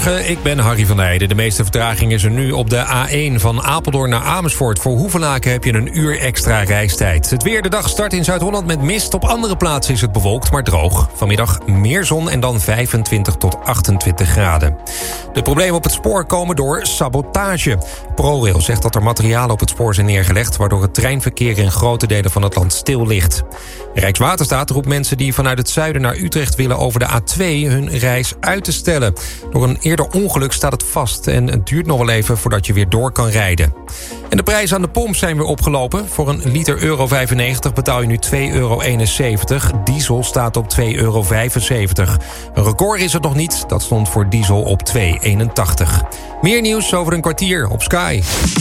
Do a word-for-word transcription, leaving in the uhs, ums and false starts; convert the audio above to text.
Goedemorgen, ik ben Harry van der Heijden. De meeste vertraging is er nu op de A één van Apeldoorn naar Amersfoort. Voor Hoevelaken heb je een uur extra reistijd. Het weer, de dag start in Zuid-Holland met mist. Op andere plaatsen is het bewolkt, maar droog. Vanmiddag meer zon en dan vijfentwintig tot achtentwintig graden. De problemen op het spoor komen door sabotage. ProRail zegt dat er materialen op het spoor zijn neergelegd, waardoor het treinverkeer in grote delen van het land stil ligt. Rijkswaterstaat roept mensen die vanuit het zuiden naar Utrecht willen over de A twee hun reis uit te stellen. Door een eerder ongeluk staat het vast en het duurt nog wel even voordat je weer door kan rijden. En de prijzen aan de pomp zijn weer opgelopen. Voor een liter euro vijfennegentig betaal je nu twee euro eenenzeventig. Diesel staat op twee euro vijfenzeventig. Een record is het nog niet. Dat stond voor diesel op twee euro eenentachtig. Meer nieuws over een kwartier op Sky.